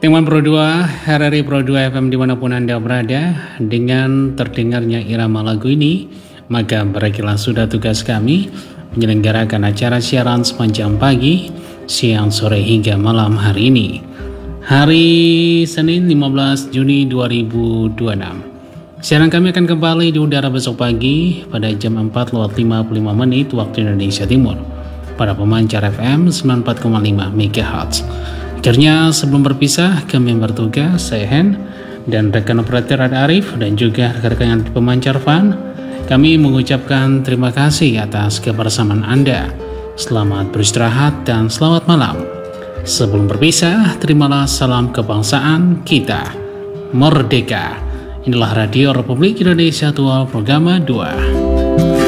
Teman Pro 2, RRI Pro 2 FM dimanapun Anda berada, dengan terdengarnya irama lagu ini, maka berakhirlah sudah tugas kami menyelenggarakan acara siaran sepanjang pagi, siang, sore hingga malam hari ini. Hari Senin 15 Juni 2026. Siaran kami akan kembali di udara besok pagi pada jam 4:55 waktu Indonesia Timur pada pemancar FM 94,5 MHz. Akhirnya sebelum berpisah, kami yang bertugas, saya Hen dan rekan operator Ada Arif dan juga rekan-rekan pemancar Fan, kami mengucapkan terima kasih atas kebersamaan Anda. Selamat beristirahat dan selamat malam. Sebelum berpisah, terimalah salam kebangsaan kita, Merdeka. Inilah Radio Republik Indonesia Tua Programa 2.